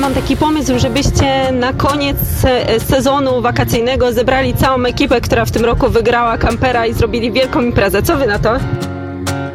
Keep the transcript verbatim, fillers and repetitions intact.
mam taki pomysł, żebyście na koniec sezonu wakacyjnego zebrali całą ekipę, która w tym roku wygrała kampera i zrobili wielką imprezę. Co wy na to?